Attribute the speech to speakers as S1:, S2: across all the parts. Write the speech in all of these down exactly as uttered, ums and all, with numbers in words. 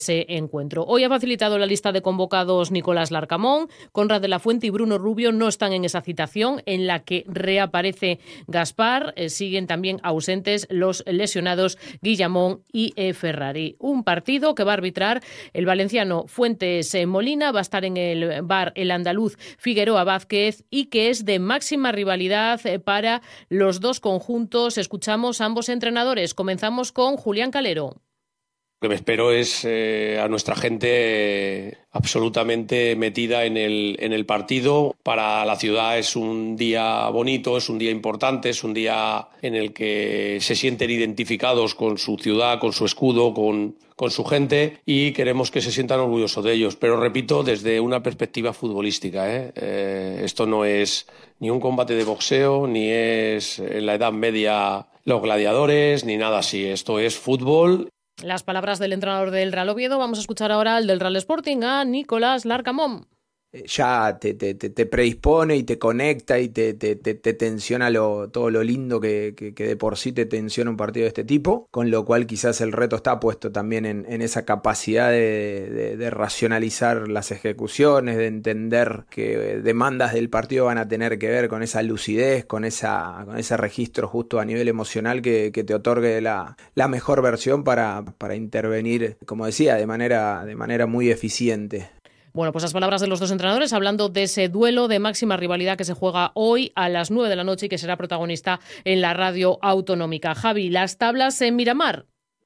S1: ese encuentro. Hoy ha facilitado la lista de convocados Nicolás Larcamón, Conrad de la Fuente y Bruno Rubio no están en esa citación en la que reaparece Gaspar. Eh, siguen también ausentes los lesionados Guillamón y eh, Ferrari. Un partido que va a arbitrar el valenciano Fuentes eh, Molina, va a estar en el V A R el andaluz Figueroa Vázquez y que es de máxima rivalidad eh, para los dos conjuntos. Escuchamos a ambos entrenadores. Comenzamos con Julián Calero.
S2: Lo que me espero es eh, a nuestra gente eh, absolutamente metida en el, en el partido. Para la ciudad es un día bonito, es un día importante, es un día en el que se sienten identificados con su ciudad, con su escudo, con, con su gente y queremos que se sientan orgullosos de ellos. Pero repito, desde una perspectiva futbolística, ¿eh? Eh, esto no es ni un combate de boxeo, ni es en la Edad Media los gladiadores, ni nada así. Esto es fútbol.
S1: Las palabras del entrenador del Real Oviedo. Vamos a escuchar ahora al del Real Sporting, a Nicolás Larcamón.
S3: Ya te, te, te predispone y te conecta y te, te, te, te tensiona lo, todo lo lindo que, que, que de por sí te tensiona un partido de este tipo, con lo cual quizás el reto está puesto también en, en esa capacidad de, de, de racionalizar las ejecuciones, de entender que demandas del partido van a tener que ver con esa lucidez, con, esa, con ese registro justo a nivel emocional que, que te otorgue la, la mejor versión para, para intervenir, como decía, de manera, de manera muy eficiente.
S1: Bueno, pues las palabras de los dos entrenadores hablando de ese duelo de máxima rivalidad que se juega hoy a las nueve de la noche y que será protagonista en la radio autonómica. Javi, las tablas en Miramar.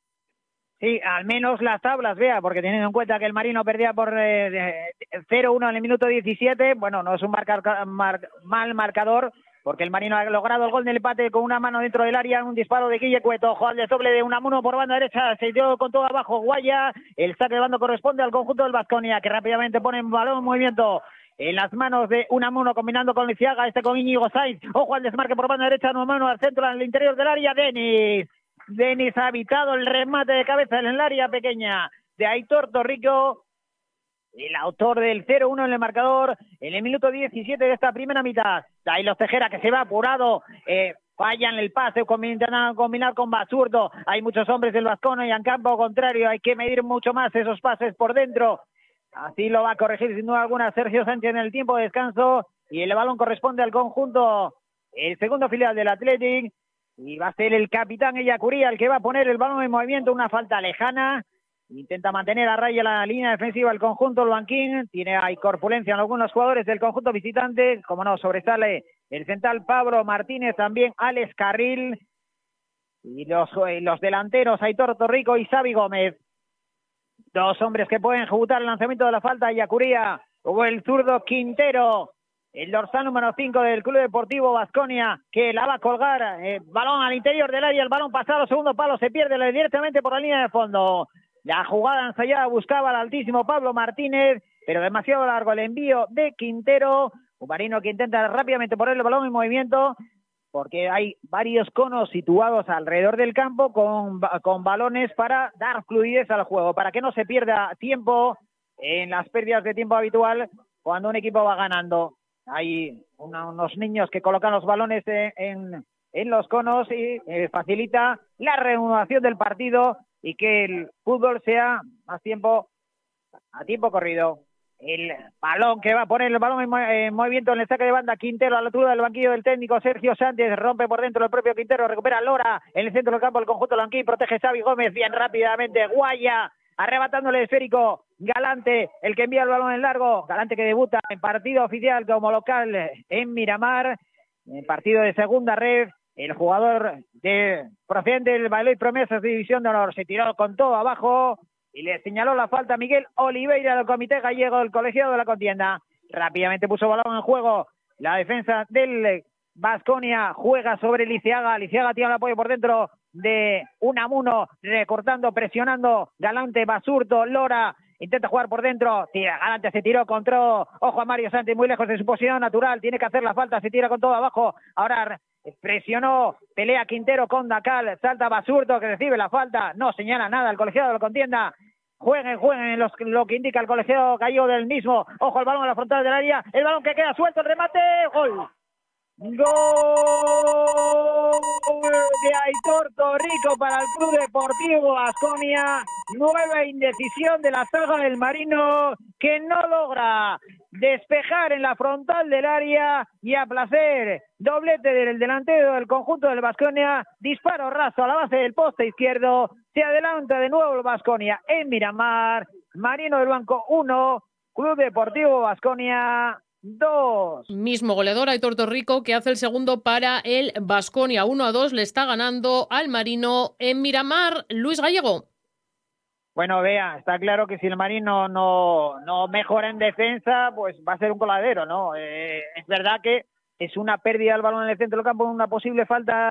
S4: Sí, al menos las tablas, vea, porque teniendo en cuenta que el Marino perdía por eh, cero uno en el minuto diecisiete, bueno, no es un marca, mar, mal marcador, porque el Marino ha logrado el gol del empate con una mano dentro del área, un disparo de Guille Cueto, ojo al desdoble de Unamuno por banda derecha, se dio con todo abajo Guaya, el saque de bando corresponde al conjunto del Baskonia, que rápidamente pone en balón en movimiento en las manos de Unamuno, combinando con Lisiaga, este con Íñigo Sainz, ojo al desmarque por banda derecha, Unamuno al centro, al interior del área, Denis, Denis ha habitado el remate de cabeza en el área pequeña de Aitor Torrico, el autor del cero uno en el marcador en el minuto diecisiete de esta primera mitad. Ahí los Tejera que se va apurado, eh, fallan el pase, intentan combinar con Basurto, hay muchos hombres del Baskonia y en campo contrario hay que medir mucho más esos pases por dentro, así lo va a corregir sin duda alguna Sergio Sánchez en el tiempo de descanso y el balón corresponde al conjunto, el segundo filial del Athletic y va a ser el capitán Ellacuría el que va a poner el balón en movimiento, una falta lejana. Intenta mantener a raya la línea defensiva el conjunto el banquín, tiene hay corpulencia en algunos jugadores del conjunto visitante, como no, sobresale el central Pablo Martínez, también Alex Carril, y los, los delanteros Aitor Torrico y Xavi Gómez, dos hombres que pueden ejecutar el lanzamiento de la falta, Yacuría, o el zurdo Quintero, el dorsal número cinco del Club Deportivo Baskonia, que la va a colgar, eh, balón al interior del área, el balón pasado, segundo palo, se pierde directamente por la línea de fondo. La jugada ensayada buscaba al altísimo Pablo Martínez, pero demasiado largo el envío de Quintero. Un Marino que intenta rápidamente poner el balón en movimiento, porque hay varios conos situados alrededor del campo con, con balones para dar fluidez al juego, para que no se pierda tiempo en las pérdidas de tiempo habitual cuando un equipo va ganando. Hay una, unos niños que colocan los balones en, en, en los conos y eh, facilita la reanudación del partido y que el fútbol sea más tiempo, a tiempo corrido. El balón que va a poner el balón en, en movimiento en el saque de banda, Quintero a la altura del banquillo del técnico Sergio Sánchez, rompe por dentro el propio Quintero, recupera Lora en el centro del campo, el conjunto Lanquín, protege Xavi Gómez, bien rápidamente, Guaya, arrebatándole el esférico, Galante, el que envía el balón en largo, Galante que debuta en partido oficial como local en Miramar, en partido de segunda red. El jugador de procedente del Valladolid Promesas de División de Honor se tiró con todo abajo y le señaló la falta a Miguel Oliveira del Comité Gallego del colegiado de la contienda. Rápidamente puso balón en juego la defensa del Baskonia, juega sobre Lisiaga, Lisiaga tiene el apoyo por dentro de Unamuno, recortando, presionando, Galante, Basurto, Lora, intenta jugar por dentro, tira, Galante se tiró, control, ojo a Mario Santi, muy lejos de su posición natural, tiene que hacer la falta, se tira con todo abajo, ahora presionó, pelea Quintero con Dacal, salta Basurto que recibe la falta, no señala nada el colegiado de la contienda, jueguen, jueguen los, lo que indica el colegiado gallego del mismo, ojo al balón a la frontal del área, el balón que queda suelto, el remate, gol. Gol de Aitor Torrico para el Club Deportivo Baskonia. nueva indecisión de la zaga del Marino, que no logra despejar en la frontal del área, y a placer, doblete del delantero del conjunto del Baskonia, disparo raso a la base del poste izquierdo, se adelanta de nuevo el Baskonia en Miramar. Marino del Luanco uno, Club Deportivo Baskonia dos.
S1: Mismo goleador Aitor Torrico, que hace el segundo para el Baskonia. uno a dos le está ganando al Marino en Miramar. Luis Gallego.
S4: Bueno, vea, está claro que si el Marino no, no mejora en defensa, pues va a ser un coladero, ¿no? Eh, es verdad que es una pérdida del balón en el centro del campo, una posible falta.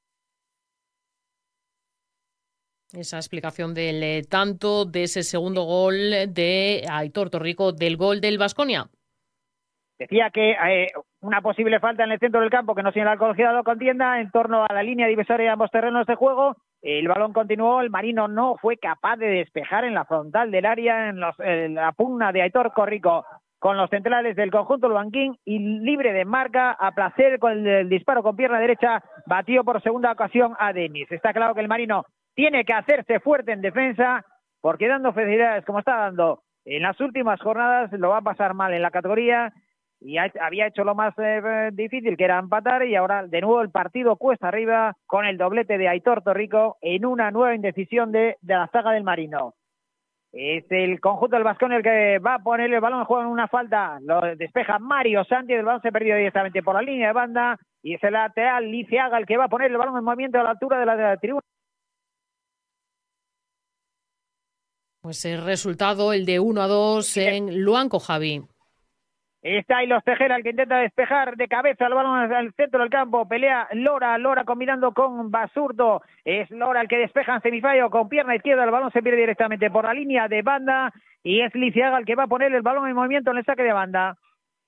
S1: Esa explicación del eh, tanto de ese segundo gol de Aitor Torrico, del gol del Baskonia.
S4: Decía que eh, una posible falta en el centro del campo que no señala el colegiado contienda en torno a la línea divisoria de ambos terrenos de juego. El balón continuó, el Marino no fue capaz de despejar en la frontal del área, en, los, en la pugna de Aitor Torrico con los centrales del conjunto luanquín, y libre de marca, a placer con el, el disparo con pierna derecha, batió por segunda ocasión a Denis. Está claro que el Marino tiene que hacerse fuerte en defensa, porque dando facilidades como está dando en las últimas jornadas, lo va a pasar mal en la categoría. Y había hecho lo más eh, difícil, que era empatar, y ahora de nuevo el partido cuesta arriba con el doblete de Aitor Torrico en una nueva indecisión de, de la zaga del Marino. Es el conjunto del Baskonia el que va a poner el balón en juego en una falta. Lo despeja Mario Sánchez, el balón se perdió directamente por la línea de banda, y es el lateral Liciaga el que va a poner el balón en movimiento a la altura de la, de la tribuna.
S1: Pues el resultado, el de uno a dos en Luanco, Javi.
S4: Está ahí los Tejera, el que intenta despejar de cabeza el balón al centro del campo. Pelea Lora, Lora combinando con Basurto. Es Lora el que despeja en semifallo con pierna izquierda. El balón se pierde directamente por la línea de banda, y es Liciaga el que va a poner el balón en movimiento en el saque de banda.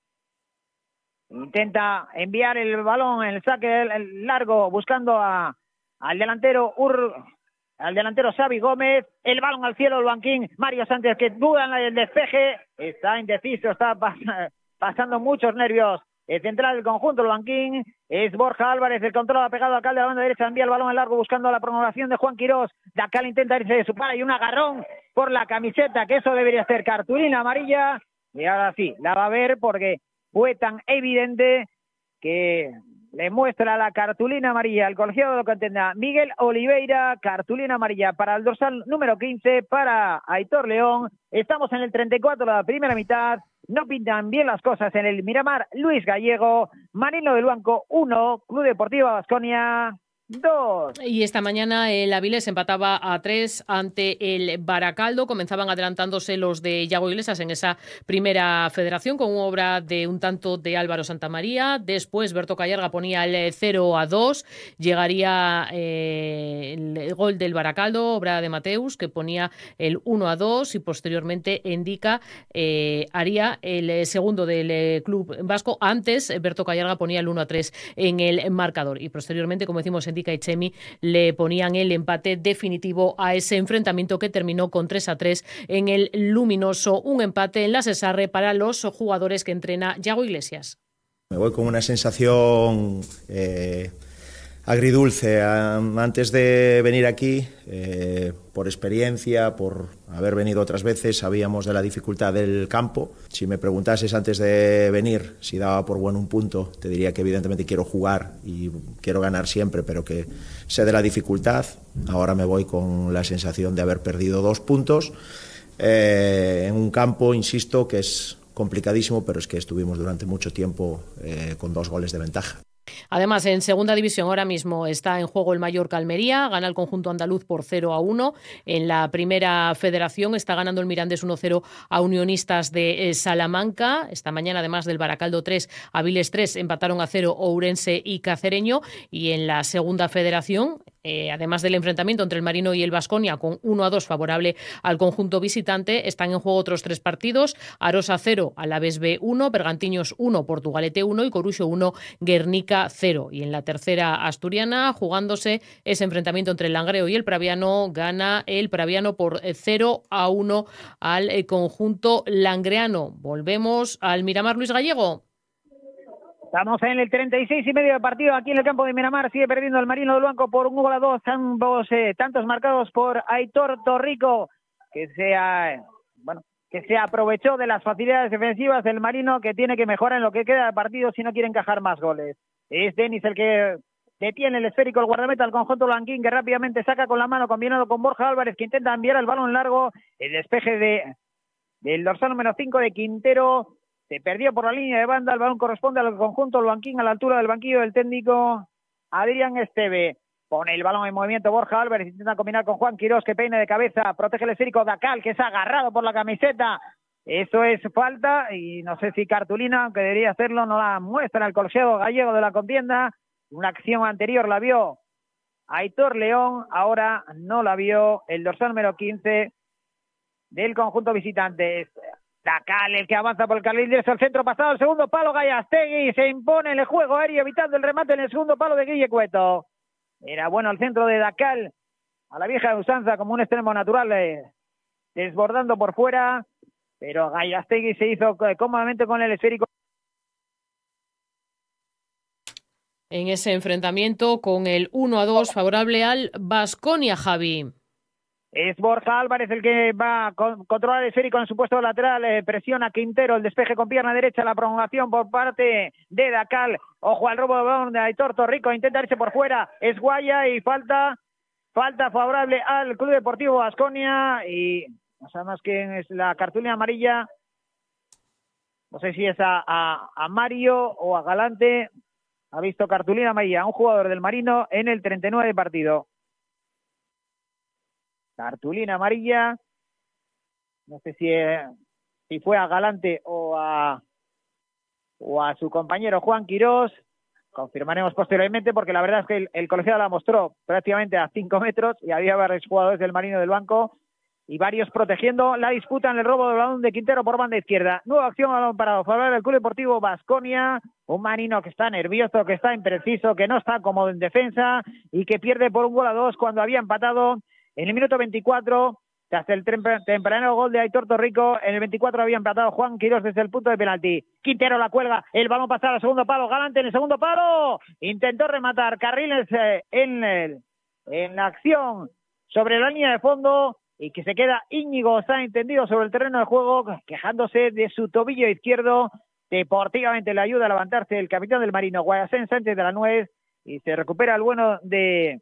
S4: Intenta enviar el balón en el saque largo buscando a, al delantero Ur... al delantero Xavi Gómez, el balón al cielo, el Luanquín, Mario Sánchez, que duda en el despeje, está indeciso, está pas pasando muchos nervios. El central del conjunto Luanquín es Borja Álvarez, el control ha pegado acá de la banda derecha, envía el balón en largo buscando la prolongación de Juan Quirós. De acá le intenta irse de su para, y un agarrón por la camiseta, que eso debería ser cartulina amarilla, y ahora sí, la va a ver porque fue tan evidente que le muestra la cartulina amarilla al colegiado de lo que entienda Miguel Oliveira. Cartulina amarilla para el dorsal número quince, para Aitor León. Estamos en el treinta y cuatro de la primera mitad. No pintan bien las cosas en el Miramar. Luis Gallego. Marino del Luanco uno, Club Deportivo Baskonia dos.
S1: Y esta mañana el Avilés empataba a tres ante el Baracaldo. Comenzaban adelantándose los de Yago Iglesias en esa primera federación con una obra de un tanto de Álvaro Santamaría. Después Berto Callarga ponía el cero a dos. Llegaría eh, el gol del Baracaldo, obra de Mateus, que ponía el uno a dos, y posteriormente Indica eh, haría el segundo del eh, club vasco. Antes Berto Callarga ponía el uno a tres en el marcador, y posteriormente, como decimos, en y Chemi le ponían el empate definitivo a ese enfrentamiento, que terminó con tres a tres en el Luminoso. Un empate en la Cesarre para los jugadores que entrena Yago Iglesias.
S5: Me voy con una sensación eh, agridulce. Antes de venir aquí, eh, por experiencia, por haber venido otras veces, sabíamos de la dificultad del campo. Si me preguntases antes de venir si daba por bueno un punto, te diría que evidentemente quiero jugar y quiero ganar siempre, pero que sé de la dificultad. Ahora me voy con la sensación de haber perdido dos puntos eh, en un campo, insisto, que es complicadísimo, pero es que estuvimos durante mucho tiempo eh, con dos goles de ventaja.
S1: Además, en segunda división ahora mismo está en juego el Mallorca Almería, gana el conjunto andaluz por cero a uno. En la primera federación está ganando el Mirandés uno cero a Unionistas de Salamanca. Esta mañana, además del Baracaldo tres, Avilés tres, empataron a cero Ourense y Cacereño. Y en la segunda federación, eh, además del enfrentamiento entre el Marino y el Baskonia con uno a dos favorable al conjunto visitante, están en juego otros tres partidos: Arosa cero, Alavés B uno, Bergantiños uno, Portugalete uno y Coruxo uno, Guernica cero. Y en la tercera asturiana, jugándose ese enfrentamiento entre el Langreo y el Praviano, gana el Praviano por cero a uno al conjunto langreano. Volvemos al Miramar, Luis Gallego.
S4: Estamos en el treinta y seis y medio de partido aquí en el campo de Miramar. Sigue perdiendo el Marino del Luanco por un gol a dos. Ambos eh, tantos marcados por Aitor Torrico que sea, bueno, que se aprovechó de las facilidades defensivas del Marino, que tiene que mejorar en lo que queda de partido si no quiere encajar más goles. Es Denis el que detiene el esférico, el guardameta del conjunto blanquín, que rápidamente saca con la mano, combinado con Borja Álvarez, que intenta enviar el balón largo. El despeje de del dorsal número cinco de Quintero se perdió por la línea de banda. El balón corresponde al conjunto blanquín, a la altura del banquillo del técnico Adrián Esteve. Pone el balón en movimiento Borja Álvarez, intenta combinar con Juan Quirós, que peina de cabeza, protege el esférico Dacal, que es agarrado por la camiseta. Eso es falta, y no sé si cartulina, aunque debería hacerlo, no la muestra el colegiado gallego de la contienda. Una acción anterior la vio Aitor León, ahora no la vio el dorsal número quince del conjunto visitante. Dacal, el que avanza por el carril derecho al centro, pasado el segundo palo, Gallastegui se impone en el juego aéreo, evitando el remate en el segundo palo de Guille Cueto. Era bueno el centro de Dacal, a la vieja usanza, como un extremo natural, eh, desbordando por fuera, pero Gallastegui se hizo cómodamente con el esférico.
S1: En ese enfrentamiento con el uno a dos favorable al Baskonia, Javi.
S4: Es Borja Álvarez el que va a controlar el esférico en su puesto lateral, eh, presiona Quintero, el despeje con pierna derecha, la prolongación por parte de Dacal. Ojo al robo de balón de Aitor Torrico, intenta irse por fuera, es Guaya, y falta, falta favorable al Club Deportivo Baskonia, y no sabemos quién es la cartulina amarilla, no sé si es a, a, a Mario o a Galante. Ha visto cartulina amarilla, un jugador del Marino en el treinta y nueve de partido. Cartulina amarilla, no sé si, eh, si fue a Galante o a, o a su compañero Juan Quirós. Confirmaremos posteriormente, porque la verdad es que el, el colegiado la mostró prácticamente a cinco metros y había varios jugadores del Marino del banco y varios protegiendo la disputa en el robo del balón de Quintero por banda izquierda. Nueva acción a balón parado, favorable al Club Deportivo Baskonia. Un Marino que está nervioso, que está impreciso, que no está cómodo en defensa y que pierde por un gol a dos cuando había empatado en el minuto veinticuatro, tras el temprano gol de Aitor Torrico. En el veinticuatro había empatado Juan Quirós desde el punto de penalti. Quintero la cuelga, el balón pasa al segundo palo, Galante en el segundo palo, intentó rematar, Carriles eh, en, el, en la acción sobre la línea de fondo, y que se queda Íñigo Sainz tendido sobre el terreno de juego, quejándose de su tobillo izquierdo. Deportivamente le ayuda a levantarse el capitán del Marino, Guayacén Sánchez de la Nuez, y se recupera el bueno de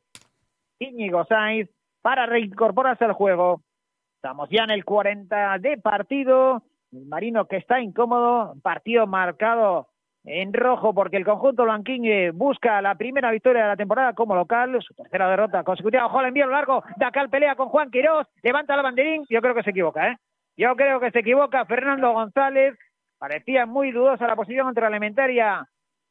S4: Íñigo Sainz para reincorporarse al juego. Estamos ya en el cuarenta de partido, el Marino que está incómodo, partido marcado en rojo porque el conjunto blanquín busca la primera victoria de la temporada como local, su tercera derrota consecutiva. Ojo al envío largo, Dacal pelea con Juan Quirós, levanta el banderín, yo creo que se equivoca, ¿eh? Yo creo que se equivoca Fernando González, parecía muy dudosa la posición interreglamentaria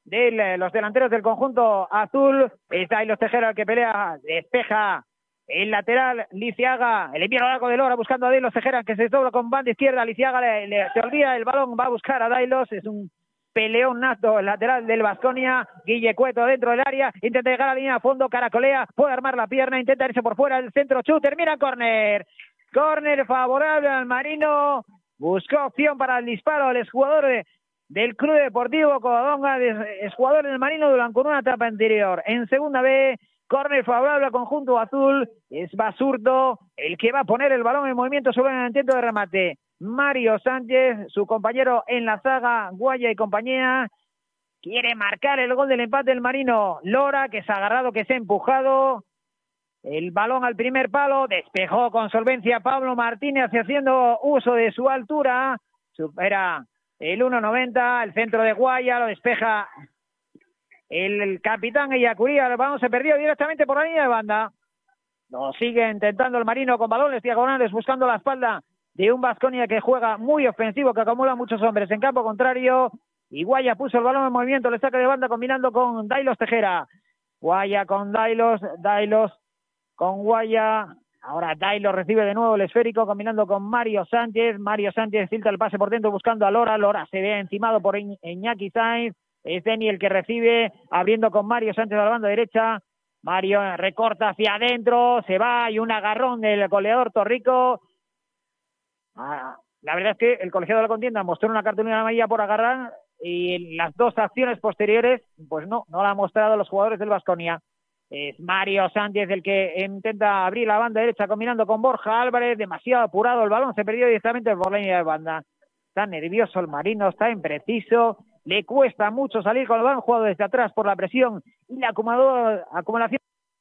S4: de los delanteros del conjunto azul. Está ahí los Tejera el que pelea, despeja el lateral, Lisiaga, el envío largo de Lora buscando a Dailos Tejera, que se dobla con banda izquierda. Lisiaga le, le, se olvida el balón, va a buscar a Dailos, es un peleón nato el lateral del Baskonia. Guille Cueto dentro del área, intenta llegar a la línea a fondo, caracolea, puede armar la pierna, intenta irse por fuera, el centro, chu, termina córner, córner favorable al Marino. Buscó opción para el disparo el exjugador de, del Club Deportivo Covadonga, exjugador del Marino durante una etapa anterior. En segunda B, córner favorable al conjunto azul, es Basurto el que va a poner el balón en movimiento sobre el intento de remate. Mario Sánchez, su compañero en la zaga, Guaya y compañía, quiere marcar el gol del empate del Marino. Lora, que se ha agarrado, que se ha empujado el balón al primer palo, despejó con solvencia Pablo Martínez haciendo uso de su altura, supera el uno noventa, el centro de Guaya, lo despeja el, el capitán Ellacuría, el balón se perdió directamente por la línea de banda. Lo sigue intentando el Marino con balones diagonales, buscando la espalda de un Baskonia que juega muy ofensivo, que acumula muchos hombres en campo contrario, y Guaya puso el balón en movimiento, le saca de banda combinando con Dailos Tejera. Guaya con Dailos, Dailos con Guaya, ahora Dailos recibe de nuevo el esférico, combinando con Mario Sánchez. Mario Sánchez filtra el pase por dentro buscando a Lora, Lora se ve encimado por Iñaki Sainz, es Deni el que recibe, abriendo con Mario Sánchez a la banda derecha. Mario recorta hacia adentro, se va, y un agarrón del goleador Torrico. Ah, la verdad es que el colegiado de la contienda mostró una cartulina amarilla por agarrar, y las dos acciones posteriores, pues no, no la han mostrado los jugadores del Baskonia. Es Mario Sánchez el que intenta abrir la banda derecha combinando con Borja Álvarez. Demasiado apurado el balón, se perdió directamente por la línea de banda. Está nervioso el marino, está impreciso. Le cuesta mucho salir con el balón jugado desde atrás por la presión y la acumulación.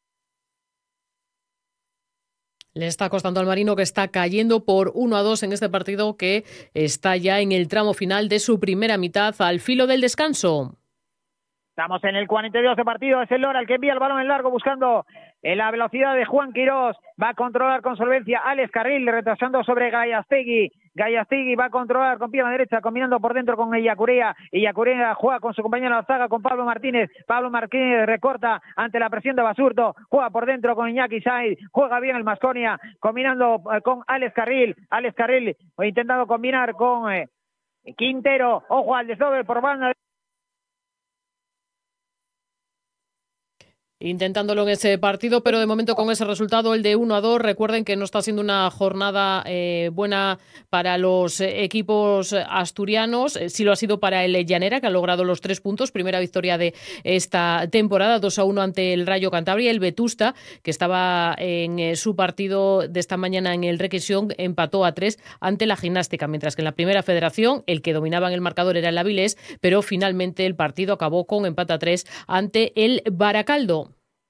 S1: Le está costando al marino, que está cayendo por uno a dos en este partido, que está ya en el tramo final de su primera mitad, al filo del descanso.
S4: Estamos en el cuarenta y dos de partido, es el Lora el que envía el balón en largo buscando en la velocidad de Juan Quirós. Va a controlar con solvencia Alex Carril, retrasando sobre Gallastegui. Gallastegui va a controlar con pierna derecha, combinando por dentro con Illacurea. Illacurea juega con su compañero Alzaga, con Pablo Martínez. Pablo Martínez recorta ante la presión de Basurto. Juega por dentro con Iñaki Said. Juega bien el Baskonia, combinando con Alex Carril. Alex Carril intentando combinar con eh, Quintero. Ojo al desdoble por banda.
S1: Intentándolo en ese partido, pero de momento con ese resultado, el de uno a dos. Recuerden que no está siendo una jornada eh, buena para los eh, equipos asturianos. Eh, sí lo ha sido para el Llanera, que ha logrado los tres puntos. Primera victoria de esta temporada, dos a uno ante el Rayo Cantabria. El Vetusta, que estaba en eh, su partido de esta mañana en el Requesión, empató a tres ante la Gimnástica, mientras que en la Primera Federación el que dominaba en el marcador era el Avilés, pero finalmente el partido acabó con empate a tres ante el Baracaldo.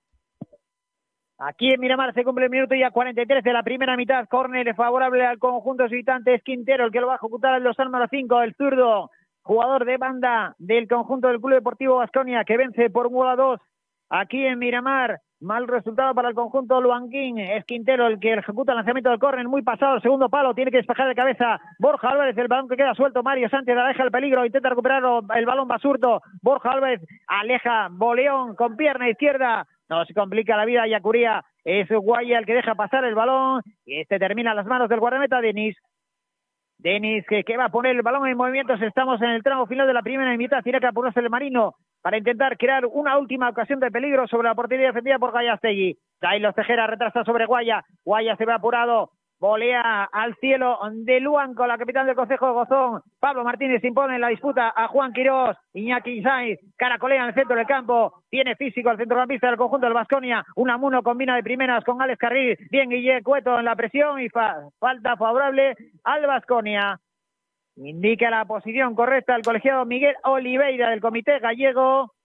S4: Aquí en Miramar se cumple el minuto ya cuarenta y tres de la primera mitad. Córner favorable al conjunto visitante. Es Quintero el que lo va a ejecutar el dorsal número cinco, el zurdo, jugador de banda del conjunto del Club Deportivo Baskonia, que vence por un gol a dos aquí en Miramar. Mal resultado para el conjunto luanguín. Es Quintero el que ejecuta el lanzamiento del córner, muy pasado el segundo palo, tiene que despejar de cabeza Borja Álvarez, el balón que queda suelto. Mario Sánchez aleja el peligro, intenta recuperar el balón Basurto. Borja Álvarez aleja, Boleón con pierna izquierda. No se complica la vida Illacurea, es Guaya el que deja pasar el balón y este termina en las manos del guardameta Denis. Denis que, que va a poner el balón en movimientos. Estamos en el tramo final de la primera mitad. Tiene que apurarse el marino para intentar crear una última ocasión de peligro sobre la portería defendida por Gallastegui. Carlos Tejera retrasa sobre Guaya. Guaya se ve apurado. Volea al cielo de Luanco, la capitán del Concejo de Gozón. Pablo Martínez impone en la disputa a Juan Quirós. Iñaki Sainz caracolea en el centro del campo. Tiene físico el centrocampista del conjunto del Baskonia. Unamuno combina de primeras con Alex Carril. Bien Guille Cueto en la presión y fa falta favorable al Baskonia. Indica la posición correcta el colegiado Miguel Oliveira del comité gallego.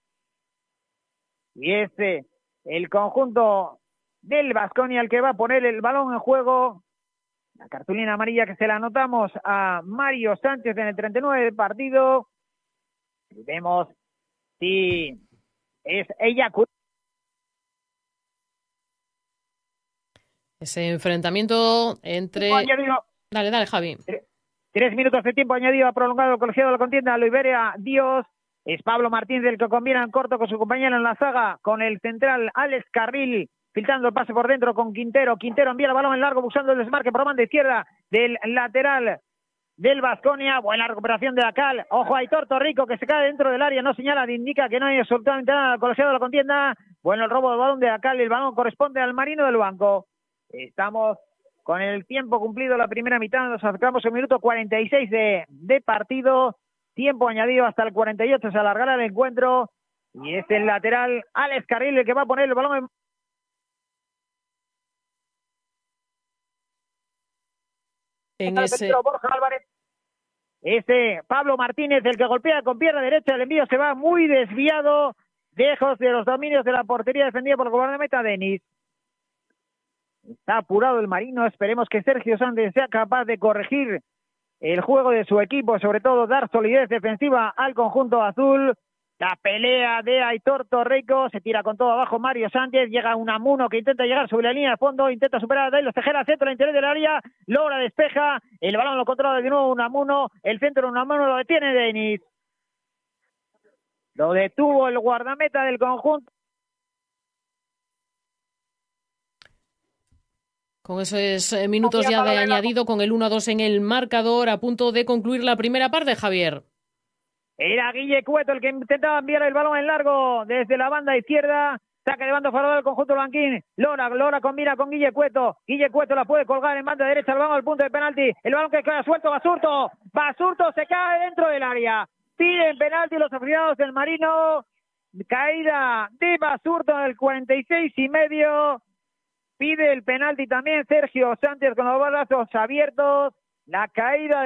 S4: Y este, el conjunto del Baskonia, el que va a poner el balón en juego. La cartulina amarilla que se la anotamos a Mario Sánchez en el treinta y nueve del partido. Y vemos si es ella.
S1: Ese enfrentamiento entre...
S4: Añadido,
S1: dale, dale, Javi.
S4: Tres, tres minutos de tiempo añadido, ha prolongado el colegiado de la contienda. Oliveira Dios. Es Pablo Martínez el que combina en corto con su compañero en la zaga, con el central Alex Carril, filtrando el pase por dentro con Quintero. Quintero envía el balón en largo buscando el desmarque por banda izquierda del lateral del Baskonia. Buena recuperación de Acal. Ojo a Aitor Torrico que se cae dentro del área. No señala, indica que no hay absolutamente nada al colegiado de la contienda. Bueno, el robo del balón de Acal. El balón corresponde al marino del banco. Estamos con el tiempo cumplido la primera mitad. Nos acercamos al minuto cuarenta y seis de, de partido. Tiempo añadido hasta el cuarenta y ocho. Se alargará el encuentro. Y es el lateral Alex Carril el que va a poner el balón en...
S1: En ese...
S4: Borja Álvarez. Este Pablo Martínez el que golpea con pierna derecha. El envío se va muy desviado, lejos de los dominios de la portería defendida por el guardameta Denis. Está apurado el marino. Esperemos que Sergio Sánchez sea capaz de corregir el juego de su equipo, sobre todo dar solidez defensiva al conjunto azul. La pelea de Aitor Torrico, se tira con todo abajo Mario Sánchez, llega Unamuno que intenta llegar sobre la línea de fondo, intenta superar a Dailos Tejera, centro al interior del área, logra despeja, el balón lo controla de nuevo Unamuno, el centro de Unamuno lo detiene Denis. Lo detuvo el guardameta del conjunto.
S1: Con esos minutos ya de añadido, con el uno a dos en el marcador, a punto de concluir la primera parte, Javier.
S4: Era Guille Cueto el que intentaba enviar el balón en largo desde la banda izquierda. Saque de banda favorable del conjunto blanquín. Lora, Lora combina con Guille Cueto. Guille Cueto la puede colgar en banda derecha. El balón al punto de penalti. El balón que queda suelto, Basurto. Basurto se cae dentro del área. Piden penalti los aficionados del Marino. caída de Basurto en el cuarenta y seis y medio. Pide el penalti también Sergio Sánchez con los brazos abiertos. La caída